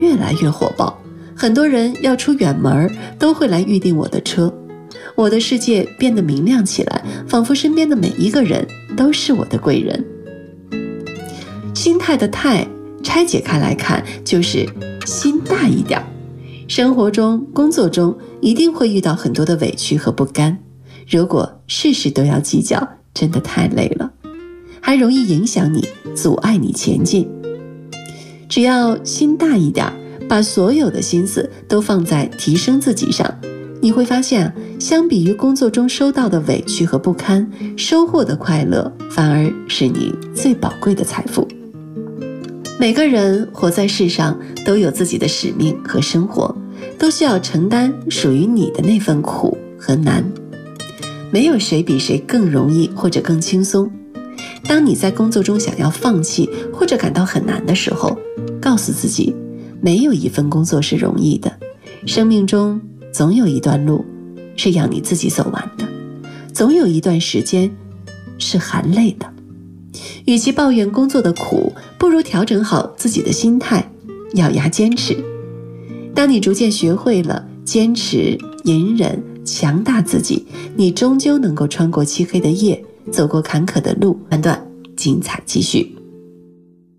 越来越火爆，很多人要出远门都会来预定我的车。我的世界变得明亮起来，仿佛身边的每一个人都是我的贵人。心态的态拆解开来看，就是心大一点。生活中、工作中一定会遇到很多的委屈和不甘，如果事事都要计较，真的太累了，还容易影响你，阻碍你前进。只要心大一点，把所有的心思都放在提升自己上，你会发现，相比于工作中收到的委屈和不堪，收获的快乐反而是你最宝贵的财富。每个人活在世上都有自己的使命和生活，都需要承担属于你的那份苦和难。没有谁比谁更容易或者更轻松。当你在工作中想要放弃或者感到很难的时候，告诉自己，没有一份工作是容易的，生命中总有一段路是要你自己走完的，总有一段时间是含泪的。与其抱怨工作的苦，不如调整好自己的心态，咬牙坚持。当你逐渐学会了坚持、隐忍、强大自己，你终究能够穿过漆黑的夜，走过坎坷的路，判断精彩继续。